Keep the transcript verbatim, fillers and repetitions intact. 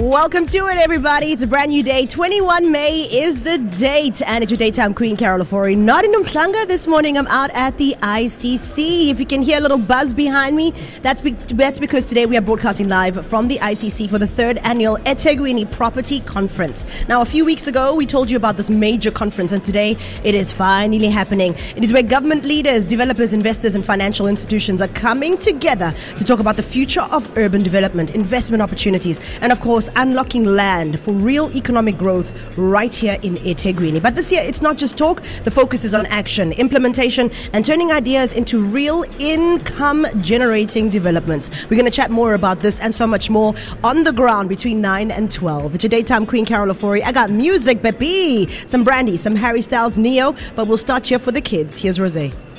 Welcome to it, everybody. It's a brand new day. twenty-first of May is the date. And it's your daytime queen, Carol Ofori. Not in Umhlanga this morning. I'm out at the I C C. If you can hear a little buzz behind me, that's, be- that's because today we are broadcasting live from the I C C for the third annual eThekwini Property Conference. Now, a few weeks ago, we told you about this major conference, and today it is finally happening. It is where government leaders, developers, investors, and financial institutions are coming together to talk about the future of urban development, investment opportunities, and of course, unlocking land for real economic growth right here in eThekwini. But this year, it's not just talk. The focus is on action, implementation, and turning ideas into real income-generating developments. We're going to chat more about this and so much more on the ground between nine and twelve. It's your daytime queen, Carol Ofori. I got music, baby. Some Brandy, some Harry Styles, Neo. But we'll start here for the kids. Here's Rosé.